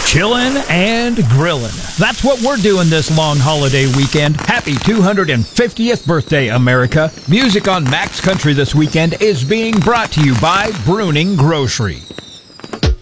Chillin' and grillin'. That's what we're doing this long holiday weekend. Happy 250th birthday, America. Music on Max Country this weekend is being brought to you by Bruning Grocery.